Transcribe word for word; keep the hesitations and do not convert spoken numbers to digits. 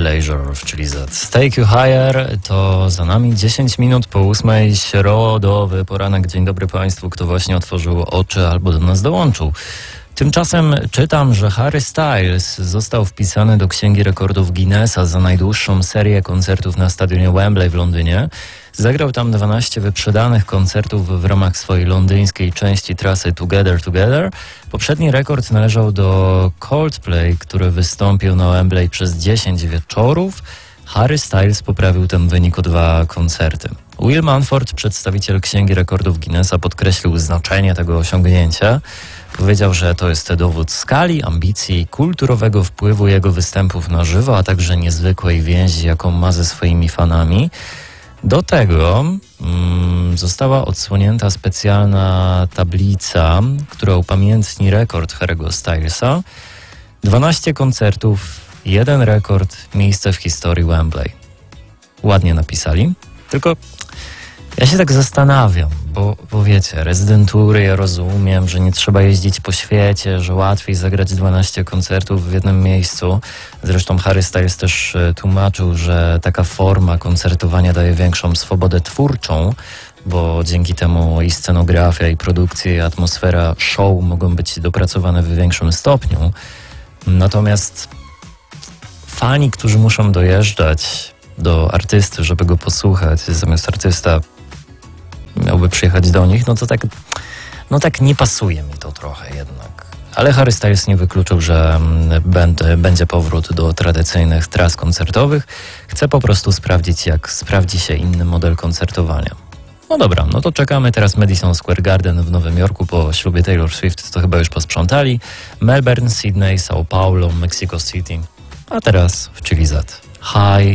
Pleasure w Chili Z. Take You Higher to za nami dziesięć minut po ósmej, środowy poranek. Dzień dobry Państwu, kto właśnie otworzył oczy albo do nas dołączył. Tymczasem czytam, że Harry Styles został wpisany do Księgi Rekordów Guinnessa za najdłuższą serię koncertów na stadionie Wembley w Londynie. Zagrał tam dwanaście wyprzedanych koncertów w ramach swojej londyńskiej części trasy Together Together. Poprzedni rekord należał do Coldplay, który wystąpił na Wembley przez dziesięć wieczorów. Harry Styles poprawił ten wynik o dwa koncerty. Will Manford, przedstawiciel Księgi Rekordów Guinnessa, podkreślił znaczenie tego osiągnięcia. Powiedział, że to jest dowód skali, ambicji, kulturowego wpływu jego występów na żywo, a także niezwykłej więzi, jaką ma ze swoimi fanami. Do tego mm, została odsłonięta specjalna tablica, która upamiętni rekord Harry'ego Stylesa. dwanaście koncertów, jeden rekord, miejsce w historii Wembley. Ładnie napisali, tylko ja się tak zastanawiam, bo, bo wiecie, rezydentury, ja rozumiem, że nie trzeba jeździć po świecie, że łatwiej zagrać dwanaście koncertów w jednym miejscu. Zresztą Harry Styles też tłumaczył, że taka forma koncertowania daje większą swobodę twórczą, bo dzięki temu i scenografia, i produkcja, i atmosfera show mogą być dopracowane w większym stopniu. Natomiast fani, którzy muszą dojeżdżać do artysty, żeby go posłuchać, zamiast artysta miałby przyjechać do nich, no to tak, no tak nie pasuje mi to trochę jednak. Ale Harry Styles nie wykluczył, że będzie, będzie powrót do tradycyjnych tras koncertowych. Chce po prostu sprawdzić, jak sprawdzi się inny model koncertowania. No dobra, no to czekamy teraz Madison Square Garden w Nowym Jorku po ślubie Taylor Swift, to chyba już posprzątali. Melbourne, Sydney, São Paulo, Mexico City, a teraz w Chili Z. Hi.